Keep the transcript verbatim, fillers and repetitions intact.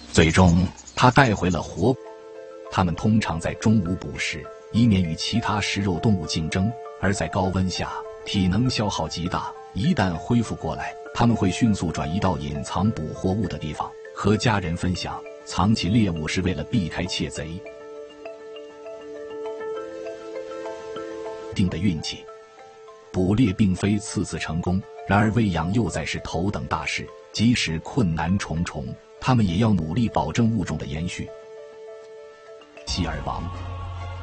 最终，他带回了活。它们通常在中午捕食，以免与其他食肉动物竞争，而在高温下，体能消耗极大。一旦恢复过来，它们会迅速转移到隐藏捕获物的地方，和家人分享。藏起猎物是为了避开窃贼。定的运气，捕猎并非次次成功，然而喂养幼崽是头等大事，即使困难重重，他们也要努力保证物种的延续。希尔王